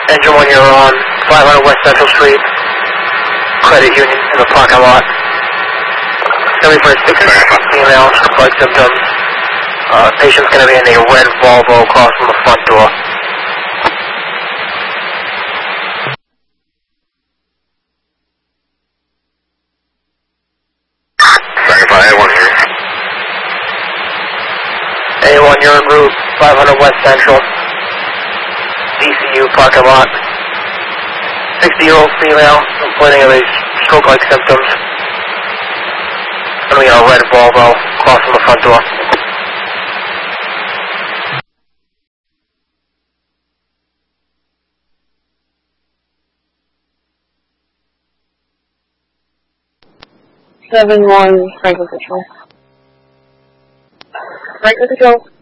Engine 1, you're on 500 West Central Street, Credit Union in the parking lot. Somebody for a 6 female, stroke-like symptoms. Patient's going to be in a red Volvo across from the front door. A1, you're en route, 500 West Central, DCU parking lot. 60-year-old female, complaining of these stroke-like symptoms. Going to be in a red Volvo across from the front door. Seven one Franklin Control. Franklin Control.